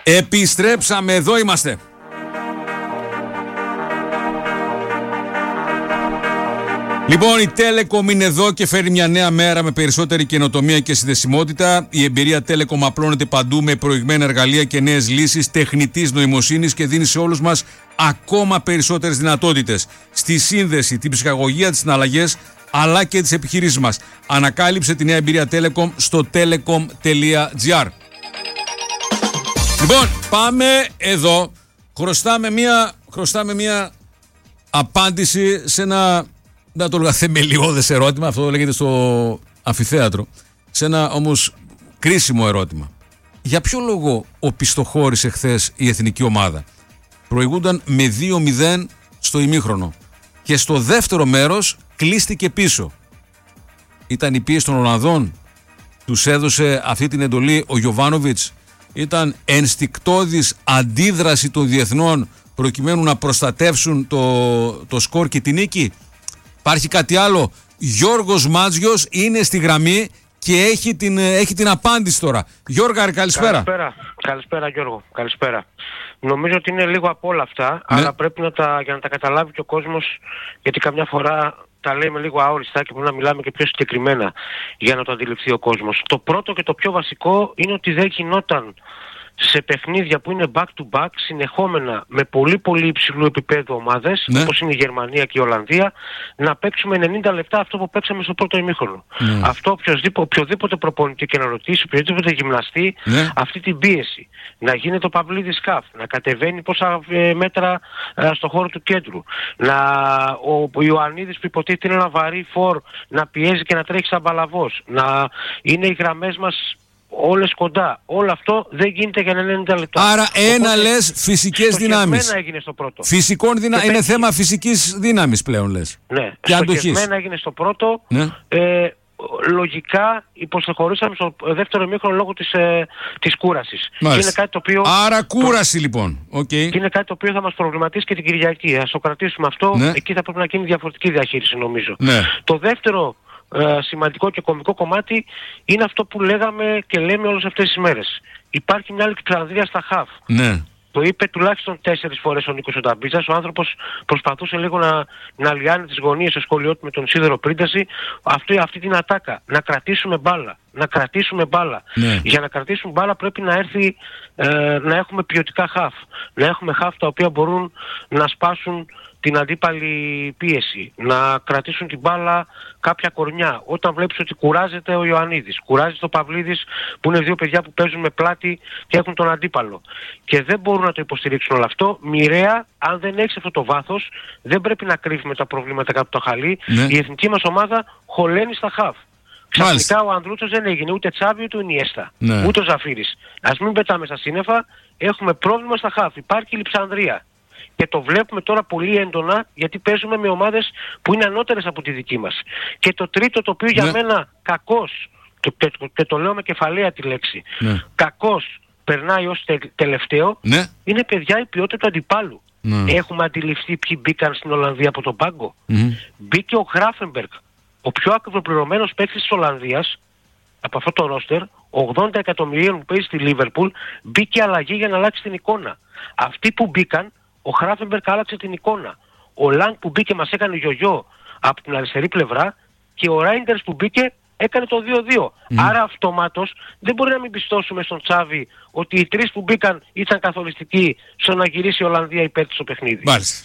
Επιστρέψαμε, εδώ είμαστε. Λοιπόν, η Telecom είναι εδώ και φέρει μια νέα μέρα με περισσότερη καινοτομία και συνδεσιμότητα. Η εμπειρία Telecom απλώνεται παντού με προηγμένα εργαλεία και νέες λύσεις τεχνητής νοημοσύνης και δίνει σε όλους μας ακόμα περισσότερες δυνατότητες στη σύνδεση, την ψυχαγωγία, τις συναλλαγές αλλά και τις επιχειρήσεις μας. Ανακάλυψε τη νέα εμπειρία Telecom στο telecom.gr. Λοιπόν, πάμε εδώ. Χρωστάμε μια απάντηση σε ένα, να το λέγα, θεμελιώδες ερώτημα. Αυτό λέγεται στο αμφιθέατρο. Σε ένα όμως κρίσιμο ερώτημα. Για ποιο λόγο οπισθοχώρησε χθες η εθνική ομάδα? Προηγούνταν με 2-0 στο ημίχρονο και στο δεύτερο μέρος κλείστηκε πίσω. Ήταν η πίεση των Ολλανδών? Τους έδωσε αυτή την εντολή ο Γιοβάνοβιτς? Ήταν ενστικτώδης αντίδραση των διεθνών προκειμένου να προστατεύσουν το σκορ και την νίκη? Υπάρχει κάτι άλλο? Γιώργος Μάτζιος είναι στη γραμμή και έχει την απάντηση τώρα. Γιώργα, καλησπέρα. Καλησπέρα Γιώργο, καλησπέρα. Νομίζω ότι είναι λίγο από όλα αυτά, αλλά πρέπει για να τα καταλάβει και ο κόσμος, γιατί καμιά φορά τα λέμε λίγο αόριστα και πρέπει να μιλάμε και πιο συγκεκριμένα για να το αντιληφθεί ο κόσμος. Το πρώτο και το πιο βασικό είναι ότι δεν γινόταν σε παιχνίδια που είναι back to back, συνεχόμενα με πολύ πολύ υψηλού επίπεδου ομάδες, όπως είναι η Γερμανία και η Ολλανδία, να παίξουμε 90 λεπτά αυτό που παίξαμε στο πρώτο ημίχρονο. Αυτό οποιοδήποτε προπονητή και να ρωτήσει, οποιοδήποτε γυμναστή, αυτή την πίεση. Να γίνεται το Παυλίδη σκαφ, να κατεβαίνει πόσα μέτρα στο χώρο του κέντρου. Ο Ιωαννίδης που υποτίθεται είναι ένα βαρύ φορ, να πιέζει και να τρέχει σαν μπαλαβός. Να είναι οι γραμμές μας όλες κοντά. Όλο αυτό δεν γίνεται για 90 λεπτά. Άρα λες φυσικές δυνάμεις. Στοχευμένα έγινε στο πρώτο. Είναι θέμα φυσικής δύναμης πλέον λες. Ναι. Στοχευμένα έγινε στο πρώτο. Ναι. Λογικά υποσχωρήσαμε στο δεύτερο ημίχρονο λόγω της κούρασης. Είναι κάτι το οποίο... Άρα κούραση λοιπόν. Okay. Και είναι κάτι το οποίο θα μας προβληματίσει και την Κυριακή. Ας το κρατήσουμε αυτό. Ναι. Εκεί θα πρέπει να γίνει διαφορετική διαχείριση νομίζω. Ναι. Το δεύτερο σημαντικό και κομβικό κομμάτι είναι αυτό που λέγαμε και λέμε όλες αυτές τις μέρες. Υπάρχει μια αλεξανδρία στα χαφ. Ναι. Το είπε τουλάχιστον 4 φορές ο Νίκος Ονταμπίζας. Ο άνθρωπος προσπαθούσε λίγο να λιάνει τις γωνίες στο σχολείο του με τον Σίδερο Πρίνταση. Αυτή την ατάκα. Να κρατήσουμε μπάλα. Ναι. Για να κρατήσουμε μπάλα πρέπει να έχουμε ποιοτικά χαφ. Να έχουμε χαφ τα οποία μπορούν να σπάσουν την αντίπαλη πίεση, να κρατήσουν την μπάλα κάποια κορμιά. Όταν βλέπεις ότι κουράζεται ο Ιωαννίδης, κουράζεται ο Παυλίδης, που είναι δύο παιδιά που παίζουν με πλάτη και έχουν τον αντίπαλο. Και δεν μπορούν να το υποστηρίξουν όλο αυτό. Μοιραία, αν δεν έχεις αυτό το βάθος, δεν πρέπει να κρύβουμε τα προβλήματα κάτω από το χαλί. Ναι. Η εθνική μας ομάδα χωλαίνει στα χαφ. Ξαφνικά ο Ανδρούτσος δεν έγινε ούτε Τσάβη ούτε Ινιέστα, ούτε ο Ζαφύρης. Ας μην πετάμε στα σύννεφα, έχουμε πρόβλημα στα χαφ. Υπάρχει η Λειψανδρία. Και το βλέπουμε τώρα πολύ έντονα γιατί παίζουμε με ομάδες που είναι ανώτερες από τη δική μας. Και το τρίτο το οποίο για μένα κακώς, και το λέω με κεφαλαία τη λέξη, κακώς περνάει ως τελευταίο, είναι παιδιά η ποιότητα του αντιπάλου. Έχουμε αντιληφθεί ποιοι μπήκαν στην Ολλανδία από τον πάγκο. Μπήκε ο Γράφενμπεργκ, ο πιο ακριβοπληρωμένος παίκτης της Ολλανδίας, από αυτό το ρόστερ, 80 εκατομμυρίων που παίζει στη Λίβερπουλ, μπήκε αλλαγή για να αλλάξει την εικόνα. Αυτοί που μπήκαν, ο Γράφενμπεργκ άλλαξε την εικόνα. Ο Λανγκ που μπήκε μας έκανε γιογιό από την αριστερή πλευρά και ο Ράιντερς που μπήκε έκανε το 2-2. Άρα αυτομάτως δεν μπορεί να μην πιστώσουμε στον Τσάβη ότι οι τρεις που μπήκαν ήταν καθοριστικοί στο να γυρίσει η Ολλανδία υπέρ στο παιχνίδι.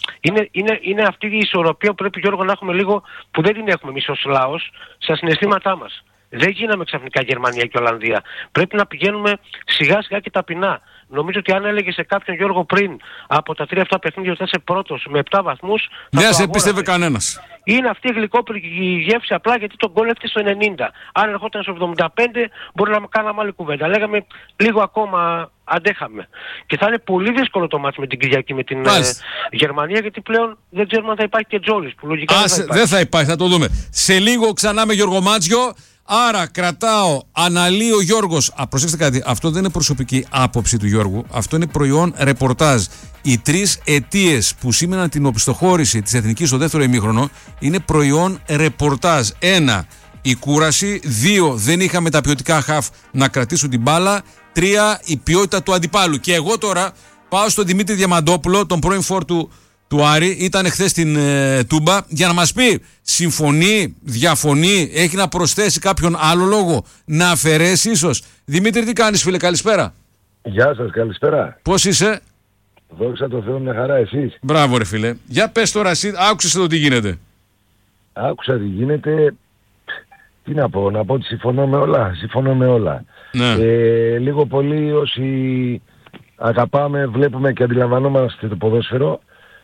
Είναι αυτή η ισορροπία που πρέπει, Γιώργο, να έχουμε λίγο, που δεν την έχουμε εμείς ως λαός, στα συναισθήματά μας. Δεν γίναμε ξαφνικά Γερμανία και Ολλανδία. Πρέπει να πηγαίνουμε σιγά σιγά και ταπεινά. Νομίζω ότι αν έλεγε σε κάποιον, Γιώργο, πριν από τα 3 αυτά παιχνίδια ότι θα είσαι πρώτος με 7 βαθμούς... Δεν σε πίστευε κανένας. Είναι αυτή η γλυκόπικρη γεύση απλά γιατί τον γκολ έφτασε στο 90. Αν ερχόταν στο 75 μπορεί να κάναμε άλλη κουβέντα. Λέγαμε λίγο ακόμα αντέχαμε. Και θα είναι πολύ δύσκολο το μάτι με την Κυριακή με την Γερμανία, γιατί πλέον δεν ξέρουμε αν θα υπάρχει και Τζόλης που λογικά δεν θα υπάρχει, θα το δούμε. Σε λίγο ξανά με Γιώργο Μάτζιο. Άρα κρατάω, αναλύει ο Γιώργος. Προσέξτε κάτι, αυτό δεν είναι προσωπική άποψη του Γιώργου. Αυτό είναι προϊόν ρεπορτάζ. Οι 3 αιτίες που σήμαιναν την οπισθοχώρηση της εθνικής στο δεύτερο ημίχρονο είναι προϊόν ρεπορτάζ. 1. Η κούραση. 2. Δεν είχαμε τα ποιοτικά χαφ να κρατήσουν την μπάλα. 3 η ποιότητα του αντιπάλου. Και εγώ τώρα πάω στον Δημήτρη Διαμαντόπουλο, τον πρώην φόρ του Άρη, ήταν χθες στην Τούμπα, για να μας πει συμφωνεί, διαφωνεί, έχει να προσθέσει κάποιον άλλο λόγο, να αφαιρέσει ίσως. Δημήτρη, τι κάνεις φίλε, καλησπέρα. Γεια σας, καλησπέρα. Πώς είσαι? Δόξα τω Θεώ, μια χαρά, εσείς? Μπράβο ρε φίλε. Για πες τώρα εσύ, άκουσες εδώ τι γίνεται. Άκουσα τι γίνεται. Τι να πω ότι συμφωνώ με όλα. Ναι. Λίγο πολύ όσοι αγαπάμε, βλέπουμε και αντιλαμβανόμαστε το ποδόσφαιρο,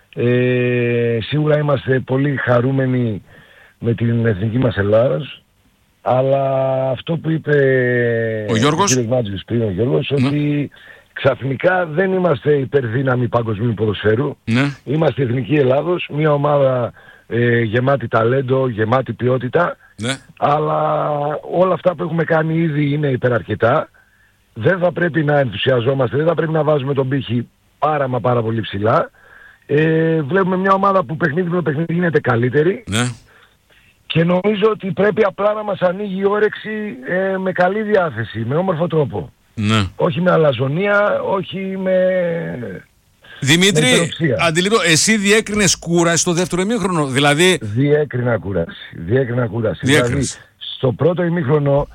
σίγουρα είμαστε πολύ χαρούμενοι με την εθνική μας Ελλάδας, αλλά αυτό που είπε ο Γιώργος, ο Γιώργος, ότι ξαφνικά δεν είμαστε υπερδύναμοι παγκοσμίου ποδοσφαίρου. Ναι. Είμαστε εθνική Ελλάδος, μια ομάδα γεμάτη ταλέντο, γεμάτη ποιότητα, ναι. Αλλά όλα αυτά που έχουμε κάνει ήδη είναι υπεραρκετά. Δεν θα πρέπει να ενθουσιαζόμαστε, δεν θα πρέπει να βάζουμε τον πύχη πάρα πολύ ψηλά. Βλέπουμε μια ομάδα που παιχνίδι με παιχνίδι γίνεται καλύτερη, ναι. Και νομίζω ότι πρέπει απλά να μας ανοίγει η όρεξη με καλή διάθεση, με όμορφο τρόπο. Ναι. Όχι με αλαζονία, όχι με... Δημήτρη, αντιλήπτω, εσύ διέκρινες κούραση στο δεύτερο ημίχρονο, δηλαδή... Διέκρινα κούραση. Δηλαδή, στο πρώτο ημίχρονο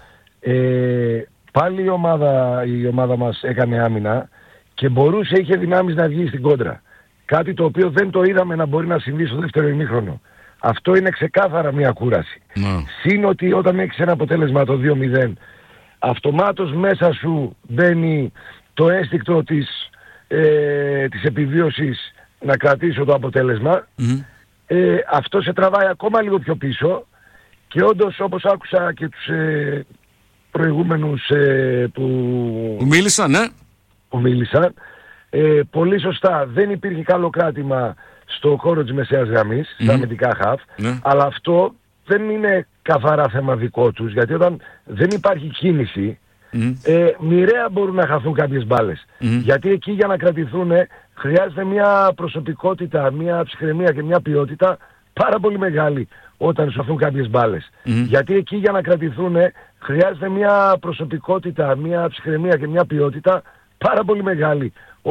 πάλι η ομάδα μας έκανε άμυνα και είχε δυνάμεις να βγει στην κόντρα. Κάτι το οποίο δεν το είδαμε να μπορεί να συμβεί στο δεύτερο ημίχρονο. Αυτό είναι ξεκάθαρα μια κούραση. Συν ότι όταν έχεις ένα αποτέλεσμα το 2-0, αυτομάτως μέσα σου μπαίνει το αίσθηκτο της επιβίωσης να κρατήσω το αποτέλεσμα. Αυτό σε τραβάει ακόμα λίγο πιο πίσω και όντως, όπως άκουσα και τους προηγούμενους που μίλησαν, ναι. Πολύ σωστά, δεν υπήρχε καλό κράτημα στο χώρο της μεσαίας γραμμής, στα αμυντικά χαφ, αλλά αυτό δεν είναι καθαρά θέμα δικό τους, γιατί όταν δεν υπάρχει κίνηση, μοιραία μπορούν να χαθούν κάποιες μπάλες. Γιατί εκεί για να κρατηθούν χρειάζεται μια προσωπικότητα, μια ψυχραιμία και μια ποιότητα πάρα πολύ μεγάλη όταν σωθούν κάποιες μπάλες. Γιατί εκεί για να κρατηθούν χρειάζεται μια προσωπικότητα, μια ψυχραιμία και μια ποιότητα πάρα πολύ μεγάλη